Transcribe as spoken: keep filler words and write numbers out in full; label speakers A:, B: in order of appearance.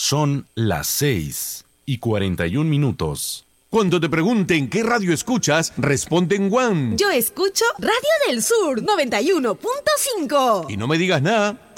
A: Son las seis y cuarenta y un minutos.
B: Cuando te pregunten qué radio escuchas, responde en One.
C: Yo escucho Radio del Sur noventa y uno punto cinco.
B: Y no me digas nada.